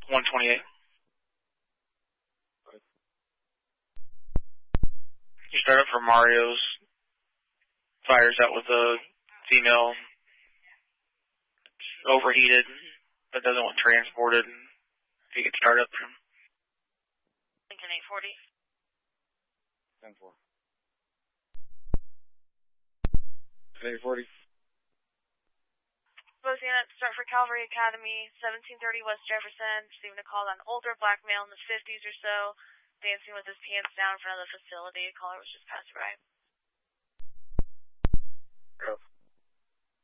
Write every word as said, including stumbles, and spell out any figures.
one twenty-eight. You start up for Mario's. Fires out with a female. It's overheated, but doesn't want transported. If you could start up for him. Lincoln eight forty. ten four. eight forty. Both units start for Calvary Academy, seventeen thirty West Jefferson, receiving a call on an older black male in the fifties or so, dancing with his pants down in front of the facility. Caller was just passed by. Go.